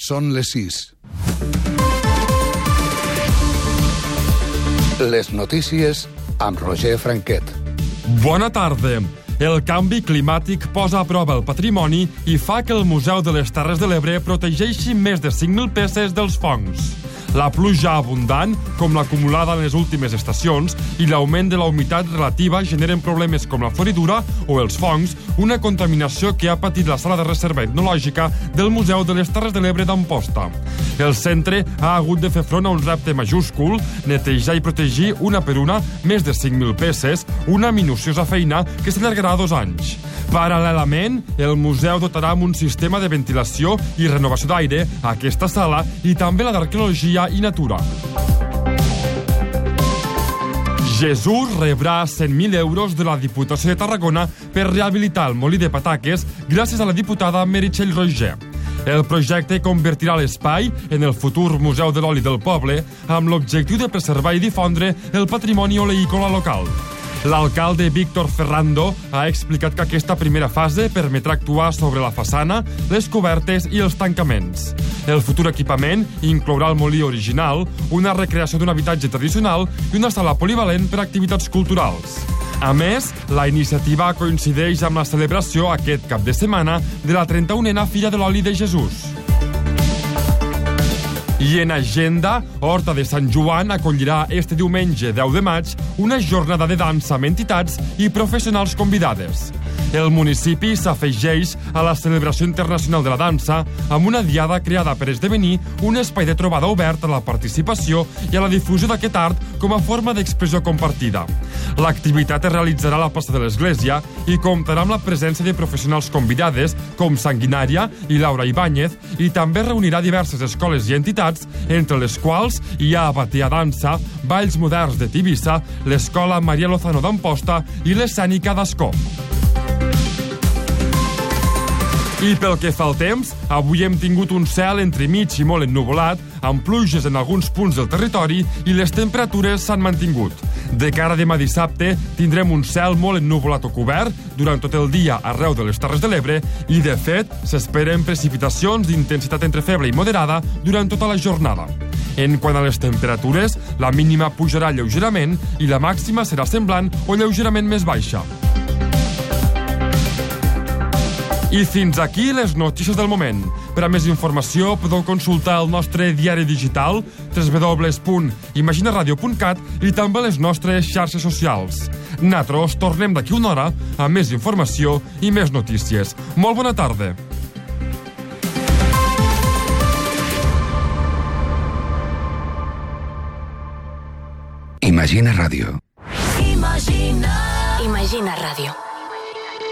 Són les 6. Les notícies amb Roger Franquet. Bona tarda. El canvi climàtic posa a prova el patrimoni i fa que el Museu de les Terres de l'Ebre protegeixi més de 5.000 peces dels fongs. La pluja abundant, com l'acumulada en les últimes estacions, i l'augment de la humitat relativa generen problemes com la floridura o els fongs, una contaminació que ha patit la sala de reserva etnològica del Museu de les Terres de l'Ebre d'Amposta. El centre ha hagut de fer front a un repte majúscul, netejar i protegir una per una més de 5.000 peces, una minuciosa feina que s'allargarà 2 anys. Paral·lelament, el museu dotarà amb un sistema de ventilació i renovació d'aire a aquesta sala i també la d'arqueologia i natura. Jesús rebrà 100.000 euros de la Diputació de Tarragona per rehabilitar el molí de pataques gràcies a la diputada Meritxell Roigé. El projecte convertirà l'espai en el futur Museu de l'Oli del Poble amb l'objectiu de preservar i difondre el patrimoni oleícola local. L'alcalde Víctor Ferrando ha explicat que aquesta primera fase permetrà actuar sobre la façana, les cobertes i els tancaments. El futur equipament inclourà el molí original, una recreació d'un habitatge tradicional i una sala polivalent per a activitats culturals. A més, la iniciativa coincideix amb la celebració aquest cap de setmana de la 31a Fira de l'Oli de Jesús. I en agenda, Horta de Sant Joan acollirà este diumenge 10 de maig una jornada de dansa amb entitats i professionals convidades. El municipi s'afegeix a la celebració internacional de la dansa amb una diada creada per esdevenir un espai de trobada obert a la participació i a la difusió d'aquest art com a forma d'expressió compartida. L'activitat es realitzarà a la plaça de l'Església i comptarà amb la presència de professionals convidades com Sanguinària i Laura Ibáñez i també reunirà diverses escoles i entitats, entre les quals hi ha Batea Dansa, Balls Moderns de Tivissa, l'Escola Maria Lozano d'Amposta i l'Escènica d'Ascó. I pel que fa al temps, avui hem tingut un cel entremig i molt ennuvolat, amb pluges en alguns punts del territori i les temperatures s'han mantingut. De cara a demà dissabte, tindrem un cel molt ennuvolat o cobert durant tot el dia arreu de les Terres de l'Ebre i, de fet, s'esperen precipitacions d'intensitat entre feble i moderada durant tota la jornada. En quant a les temperatures, la mínima pujarà lleugerament i la màxima serà semblant o lleugerament més baixa. I fins aquí les notícies del moment. Per a més informació podeu consultar el nostre diari digital www.imaginaradio.cat i també les nostres xarxes socials. Nosaltres tornem d'aquí una hora amb més informació i més notícies. Molt bona tarda. Imagina Ràdio. Imagina Ràdio.